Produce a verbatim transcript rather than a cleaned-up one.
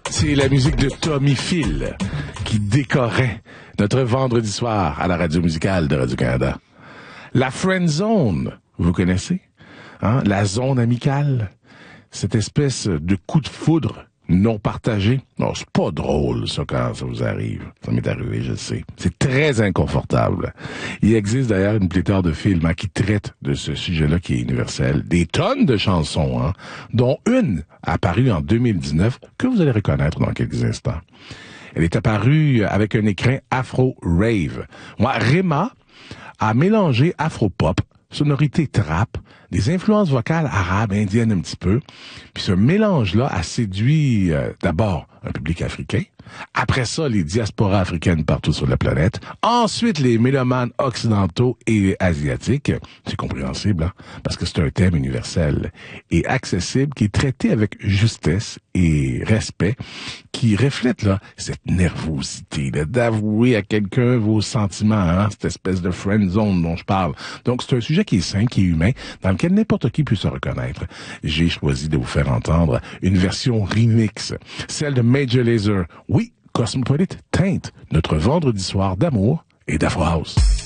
C'est la musique de Tommy Phil qui décorait notre vendredi soir à la radio musicale de Radio-Canada. La Friend Zone, vous connaissez? Hein? La zone amicale? Cette espèce de coup de foudre non partagé. Non, c'est pas drôle, ça, quand ça vous arrive. Ça m'est arrivé, je le sais. C'est très inconfortable. Il existe d'ailleurs une pléthore de films hein, qui traitent de ce sujet-là qui est universel. Des tonnes de chansons, hein, dont une apparue en deux mille dix-neuf que vous allez reconnaître dans quelques instants. Elle est apparue avec un écrin afro-rave. Moi, Rema a mélangé afro-pop, sonorité trap, des influences vocales arabes, indiennes un petit peu. Puis ce mélange-là a séduit euh, d'abord un public africain, après ça les diasporas africaines partout sur la planète, ensuite les mélomanes occidentaux et asiatiques. C'est compréhensible, hein? Parce que c'est un thème universel et accessible qui est traité avec justesse et respect, qui reflète là cette nervosité là, d'avouer à quelqu'un vos sentiments, hein? Cette espèce de friend zone dont je parle. Donc c'est un sujet qui est sain, qui est humain, dans lequel n'importe qui peut se reconnaître. J'ai choisi de vous faire entendre une version remix, celle de Major Lazer. Oui, Cosmopolite teinte notre vendredi soir d'amour et d'Afro House.